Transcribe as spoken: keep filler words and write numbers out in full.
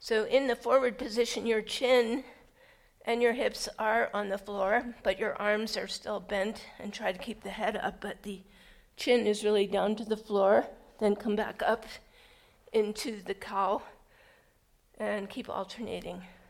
So in the forward position, your chin and your hips are on the floor, but your arms are still bent, and try to keep the head up, but the chin is really down to the floor. Then come back up into the cow and keep alternating.